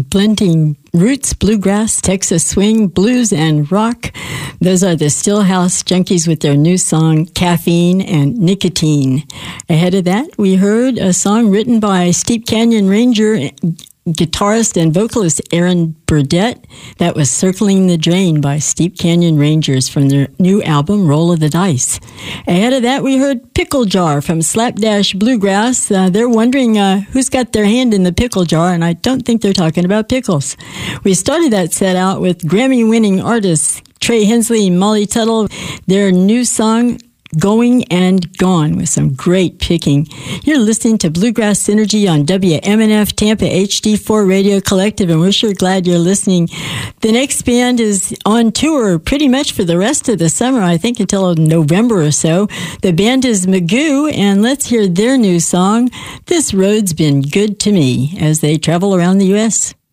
blending roots, bluegrass, Texas swing, blues, and rock. Those are the Stillhouse Junkies with their new song, Caffeine and Nicotine. Ahead of that, we heard a song written by Steep Canyon Ranger guitarist and vocalist Aaron Burdett. That was Circling the Drain by Steep Canyon Rangers from their new album, Roll of the Dice. Ahead of that, we heard Pickle Jar from Slapdash Bluegrass. They're wondering who's got their hand in the pickle jar, and I don't think they're talking about pickles. We started that set out with Grammy-winning artists Trey Hensley and Molly Tuttle, their new song, Going and Gone, with some great picking. You're listening to Bluegrass Synergy on WMNF Tampa HD4 Radio Collective, and we're sure glad you're listening. The next band is on tour pretty much for the rest of the summer, I think until November or so. The band is Magoo, and let's hear their new song, This Road's Been Good to Me, as they travel around the U.S.